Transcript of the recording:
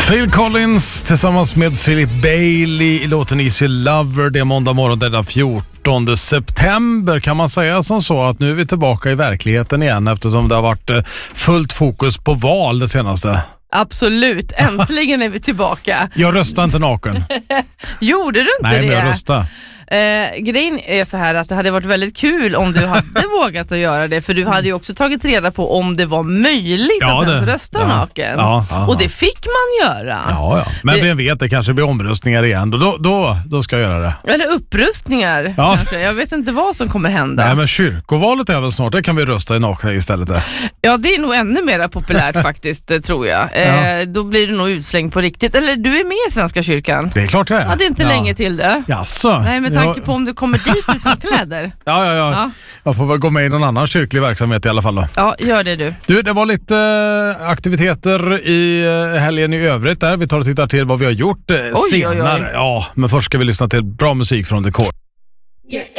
Phil Collins tillsammans med Philip Bailey i låten Easy Lover. Det är måndag morgon den 14 september. Kan man säga som så att nu är vi tillbaka i verkligheten igen eftersom det har varit fullt fokus på val det senaste? Absolut, äntligen är vi tillbaka. Jag röstar inte naken. Gjorde du inte det? Nej, men jag röstar. Grejen är så här att det hade varit väldigt kul om du hade vågat att göra det, för du hade ju också tagit reda på om det var möjligt att ens rösta naken. Och det fick man göra. Ja. Men vem vet, det kanske blir omröstningar igen. Då ska jag göra det. Eller upprustningar kanske. Jag vet inte vad som kommer hända. Nej, men kyrkovalet är väl snart. Det kan vi rösta i nakna istället. Ja, det är nog ännu mer populärt faktiskt, tror jag. Då blir det nog utsläng på riktigt. Eller du är med i Svenska kyrkan. Det är klart jag är. Ja, det är inte länge till det. Jaså? Nej, med tanke på om du kommer dit utan kläder. Ja. Jag får väl gå med i någon annan kyrklig verksamhet i alla fall då. Ja, gör det du. Du, det var lite aktiviteter i helgen i övrigt där. Vi tar och tittar till vad vi har gjort senare. Oj. Ja, men först ska vi lyssna till bra musik från The Core.